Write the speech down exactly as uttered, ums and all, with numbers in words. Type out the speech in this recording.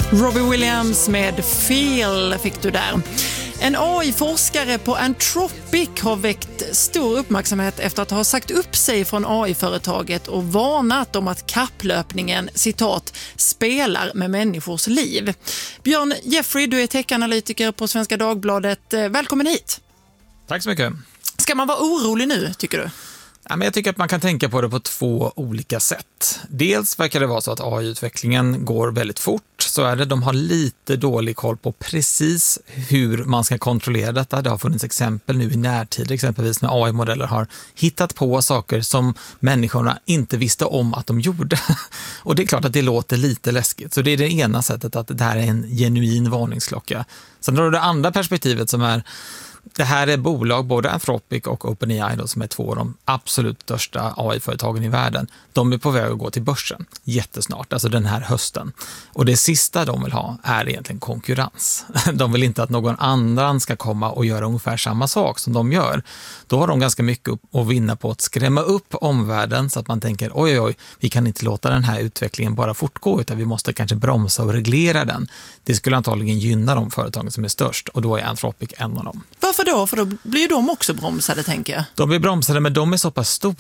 Robbie Williams med Feel fick du där. En A I-forskare på Anthropic har väckt stor uppmärksamhet efter att ha sagt upp sig från A I-företaget och varnat om att kapplöpningen, citat, spelar med människors liv. Björn Jeffrey, du är tech-analytiker på Svenska Dagbladet. Välkommen hit. Tack så mycket. Ska man vara orolig nu, tycker du? Ja, men jag tycker att man kan tänka på det på två olika sätt. Dels verkar det vara så att A I-utvecklingen går väldigt fort. Så är det, de har lite dålig koll på precis hur man ska kontrollera detta. Det har funnits exempel nu i närtid, exempelvis när A I-modeller har hittat på saker som människorna inte visste om att de gjorde. Och det är klart att det låter lite läskigt. Så det är det ena sättet, att det här är en genuin varningsklocka. Sen har du det andra perspektivet som är: det här är bolag, både Anthropic och OpenAI då, som är två av de absolut största A I-företagen i världen. De är på väg att gå till börsen jättesnart, alltså den här hösten. Och det sista de vill ha är egentligen konkurrens. De vill inte att någon annan ska komma och göra ungefär samma sak som de gör. Då har de ganska mycket att vinna på att skrämma upp omvärlden så att man tänker, oj oj oj, vi kan inte låta den här utvecklingen bara fortgå, utan vi måste kanske bromsa och reglera den. Det skulle antagligen gynna de företagen som är störst, och då är Anthropic en av dem. Varför då? För då blir ju de också bromsade, tänker jag. De blir bromsade, men de är så pass stora